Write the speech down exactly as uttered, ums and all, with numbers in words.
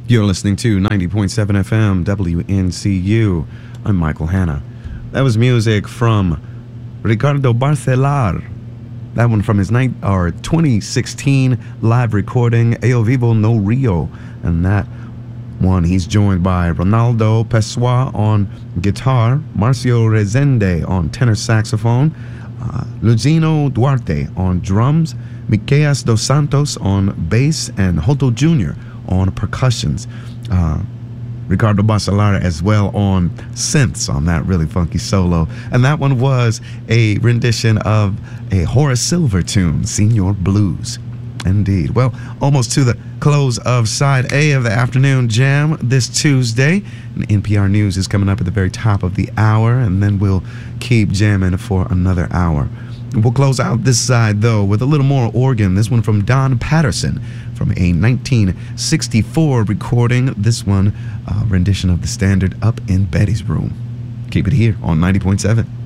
You're listening to ninety point seven F M W N C U. I'm Michael Hanna. That was music from Ricardo Barcelar. That one from his night, or twenty sixteen live recording, Eo Vivo No Rio. And that one, he's joined by Ronaldo Pessoa on guitar, Marcio Rezende on tenor saxophone, uh, Luzino Duarte on drums, Miqueas dos Santos on bass, and Hoto Junior on percussions. Uh, Ricardo Barcelar as well on synths on that really funky solo. And that one was a rendition of a Horace Silver tune, Senior Blues. Indeed. Well, almost to the close of side A of the afternoon jam this Tuesday. And N P R News is coming up at the very top of the hour, and then we'll keep jamming for another hour. We'll close out this side, though, with a little more organ. This one from Don Patterson from a nineteen sixty-four recording. This one, uh, rendition of the standard Up in Betty's Room. Keep it here on ninety point seven.